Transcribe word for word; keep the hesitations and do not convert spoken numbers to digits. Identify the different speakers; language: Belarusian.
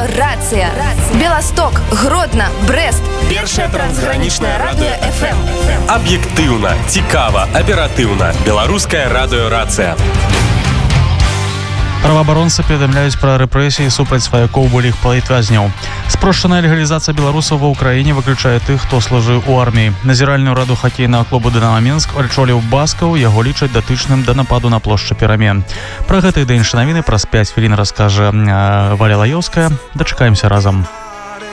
Speaker 1: Радиорация. Белосток, Гродно, Брест.
Speaker 2: Першая трансграничная радио эф эм.
Speaker 3: Объективно, цікава, оперативно. Белорусская радиорация.
Speaker 4: Праваабаронцы паведамляюць пра рэпрэсіі супраць сваякоў былых палітвязняў. Спрошчаная легалізацыя беларусаў ва ўкраіне выключае тых, хто служыў у арміі. Назіральную раду хакейнага клубу «Дынамо Мінск» ачоліў Баскаў, яго лічаць датычным да нападу на плошчы Перамен. Пра гэта і да іншыя навіны праз пяць хвілін раскажа Валя Лаёўская. Дачакаемся разам.